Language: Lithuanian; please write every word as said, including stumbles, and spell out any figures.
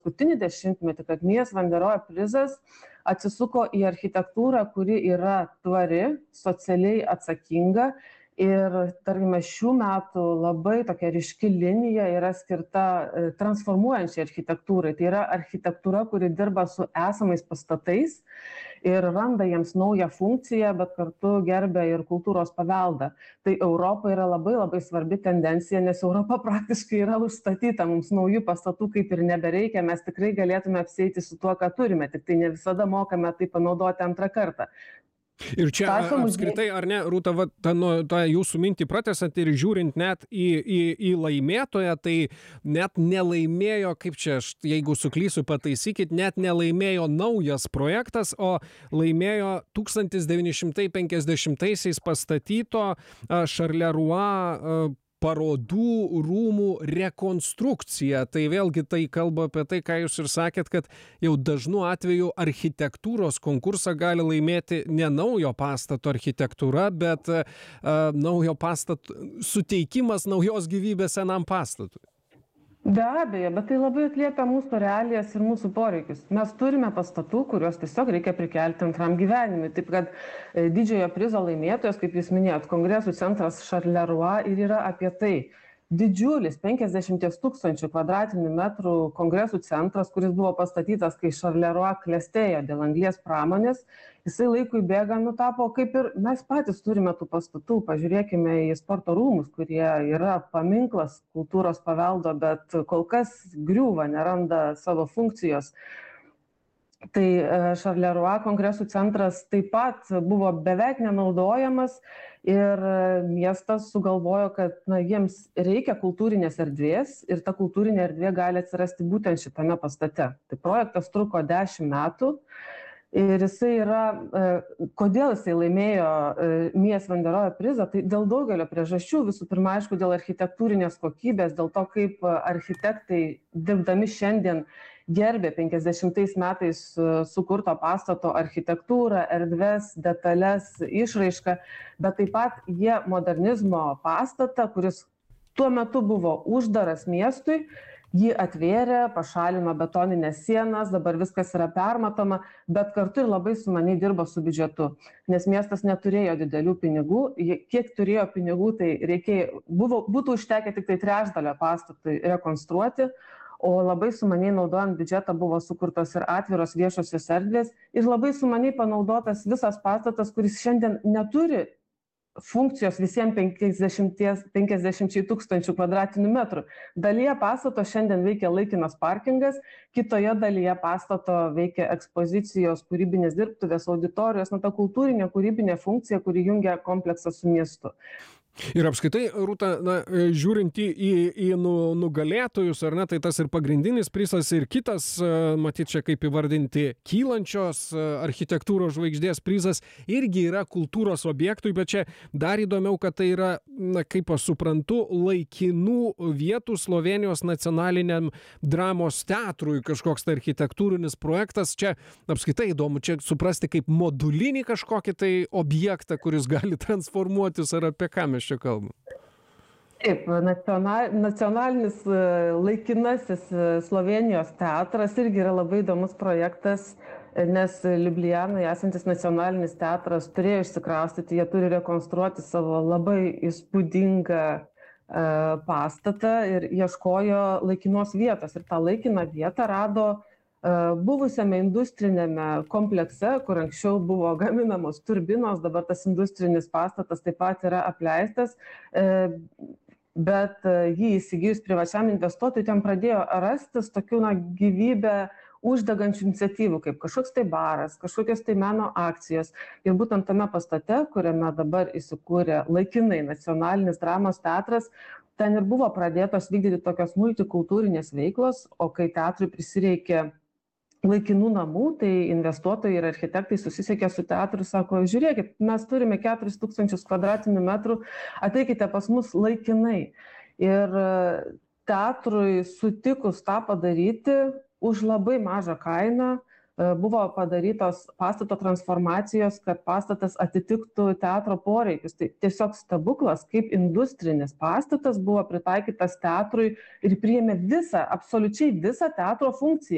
paskutinį dešimtmetį, kad Mies van der Rohe prizas atsisuko į architektūrą, kuri yra tvari, socialiai atsakinga. Ir, tarkime, šių metų labai tokia ryški linija yra skirta transformuojančiai architektūrai. Tai yra architektūra, kuri dirba su esamais pastatais ir randa jiems naują funkciją, bet kartu gerbia ir kultūros paveldą. Tai Europa yra labai labai svarbi tendencija, nes Europa praktiškai yra užstatyta, mums naujų pastatų kaip ir nebereikia, mes tikrai galėtume apsieiti su tuo, ką turime, tik tai ne visada mokame tai panaudoti antrą kartą. Ir čia Tašo apskritai, ar ne, Rūta, va, tą, nu, tą jūsų mintį pratęsant ir žiūrint net į, į, į laimėtoją, tai net nelaimėjo, kaip čia, aš, jeigu suklysiu, pataisykit, net nelaimėjo naujas projektas, o laimėjo tūkstantis devyni šimtai penkiasdešimtaisiais pastatyto Charleroi parodų rūmų rekonstrukcija. Tai vėlgi tai kalba apie tai, ką jūs ir sakėt, kad jau dažnu atveju architektūros konkursą gali laimėti ne naujo pastato architektūra, bet uh, naujo pastato suteikimas naujos gyvybės senam pastatui. Be abejo, bet tai labai atliepia mūsų realijas ir mūsų poreikius. Mes turime pastatų, kuriuos tiesiog reikia prikelti antram gyvenimui. Taip kad didžiojo prizo laimėtojas, kaip jūs minėjot, Kongresų centras Charleroi ir yra apie tai. Didžiulis penkiasdešimties tūkstančių kvadratinių metrų kongresų centras, kuris buvo pastatytas, kai Charleroi klestėjo dėl anglies pramonės, jisai laikui bėgant nutapo, kaip ir mes patys turime tų pastatų. Pažiūrėkime į sporto rūmus, kurie yra paminklas kultūros paveldo, bet kol kas griūva, neranda savo funkcijos. Tai Charleroi kongresų centras taip pat buvo beveik nenaudojamas ir miestas sugalvojo, kad na, jiems reikia kultūrinės erdvės ir ta kultūrinė erdvė gali atsirasti būtent šitame pastate. Tai projektas truko dešimt metų ir jisai yra, kodėl jisai laimėjo Mies van der Rohe prizą, tai dėl daugelio priežasčių. Visų pirma, aišku, dėl architektūrinės kokybės, dėl to, kaip architektai dirbdami šiandien gerbė penkiasdešimtais metais sukurto pastato architektūrą, erdves, detalės, išraišką, bet taip pat jie modernizmo pastatą, kuris tuo metu buvo uždaras miestui, jį atvėrė, pašalino betoninės sienas, dabar viskas yra permatoma, bet kartu ir labai sumaniai dirbo su biudžetu, nes miestas neturėjo didelių pinigų, kiek turėjo pinigų, tai reikėjo, buvo, būtų užtekę tik tai trečdalio pastatui rekonstruoti, o labai sumaniai naudojant biudžetą buvo sukurtos ir atviros viešosios erdvės ir labai sumaniai panaudotas visas pastatas, kuris šiandien neturi funkcijos visiems penkiasdešimčiai tūkstančių kvadratinių metrų. Dalyje pastato šiandien veikia laikinas parkingas, kitoje dalyje pastato veikia ekspozicijos, kūrybinės dirbtuvės, auditorijos, na, ta kultūrinė kūrybinė funkcija, kuri jungia kompleksą su miestu. Ir apskaitai, Rūta, na, žiūrint į, į, į nu, nugalėtojus, ar ne, tai tas ir pagrindinis prizas, ir kitas, matyt, čia kaip įvardinti, kylančios architektūros žvaigždės prizas, irgi yra kultūros objektui, bet čia dar įdomiau, kad tai yra, na, kaip aš suprantu, laikinų vietų Slovėnijos nacionaliniam dramos teatrui kažkoks tai architektūrinis projektas. Čia apskaitai įdomu, čia suprasti kaip modulinį kažkokį tai objektą, kuris gali transformuotis, ar apie ką mes čia kalbam. Taip, nacional, nacionalinis laikinasis Slovėnijos teatras irgi yra labai įdomus projektas, nes Liublianoje esantis nacionalinis teatras turėjo išsikraustyti, jie turi rekonstruoti savo labai įspūdingą pastatą ir ieškojo laikinos vietos. Ir tą laikiną vietą rado buvusiame industrinėme komplekse, kur anksčiau buvo gaminamos turbinos, dabar tas industrinis pastatas taip pat yra apleistas, bet jį įsigijus privačiam investuotojui, ten pradėjo rastis tokių na, gyvybę uždegančių iniciatyvų, kaip kažkoks tai baras, kažkokios tai meno akcijos. Ir būtent tame pastate, kuriame dabar įsikūrė laikinai nacionalinis dramos teatras, ten ir buvo pradėtos vykdyti tokios multikultūrinės veiklos, o kai teatrui prisireikė laikinų namų, tai investuotojai ir architektai susisiekė su teatru, sako, žiūrėkit, mes turime keturis tūkstančius kvadratinių metrų, ateikite pas mus laikinai. Ir teatrui sutikus tą padaryti už labai mažą kainą, buvo padarytos pastato transformacijos, kad pastatas atitiktų teatro poreikius. Tai tiesiog stebuklas, kaip industrinis pastatas buvo pritaikytas teatrui ir priėmė visą, absoliučiai visą teatro funkciją.